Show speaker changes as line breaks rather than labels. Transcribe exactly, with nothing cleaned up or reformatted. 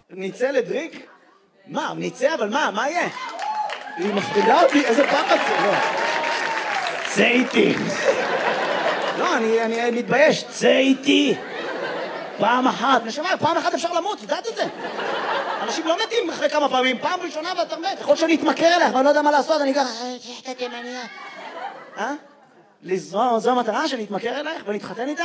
ניצא לדריק? מה, ניצא, אבל מה, מה יהיה? היא מפחידה אותי, איזה פחד זה, לא. צא איתי. לא, אני מתבייש, צא איתי. פעם אחת, נשמע, פעם אחת אפשר למות, יודעת את זה? אנשים לא מתים אחרי כמה פעמים, פעם ראשונה ואתה מת. יכול שאני אתמכר אליך, ואני לא יודע מה לעשות, אני ככה, שחטאתי מניעה. אה? זו המטרה, שאני אתמכר אלייך ונתחתן איתה?